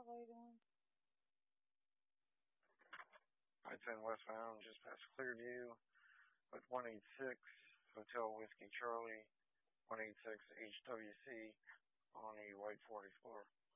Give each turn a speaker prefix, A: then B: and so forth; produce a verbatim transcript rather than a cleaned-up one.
A: I ten westbound, just past Clearview, with one eighty-six Hotel Whiskey Charlie, one eighty-six H W C on the White Ford Explorer.